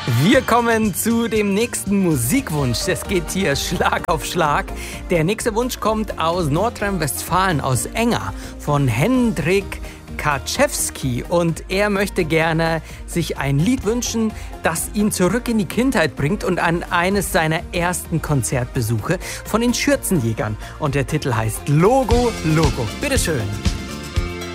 Wir kommen zu dem nächsten Musikwunsch. Es geht hier Schlag auf Schlag. Der nächste Wunsch kommt aus Nordrhein-Westfalen, aus Enger, von Hendrik Kaczewski. Und er möchte gerne sich ein Lied wünschen, das ihn zurück in die Kindheit bringt und an eines seiner ersten Konzertbesuche von den Schürzenjägern. Und der Titel heißt Logo, Logo. Bitteschön.